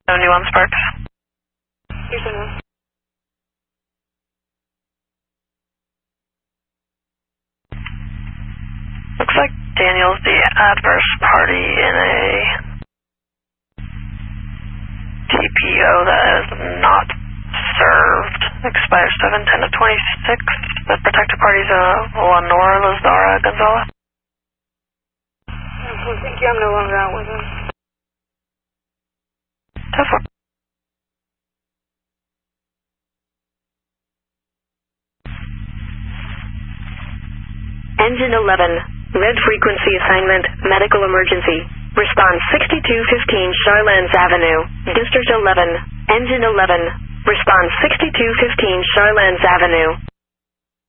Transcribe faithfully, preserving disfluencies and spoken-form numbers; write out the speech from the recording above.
New on Sparks. Houston one. Looks like Daniel's the adverse party in a T P O that is not served. Expires seven ten of twenty-six. The protected party's uh, Lenora Lazara Gonzalez. Oh, thank you. I'm no longer out with him. Tough. Engine eleven, red frequency assignment, medical emergency. Response sixty-two fifteen Charlands Avenue, District eleven. Engine eleven, response sixty-two fifteen Charlands Avenue.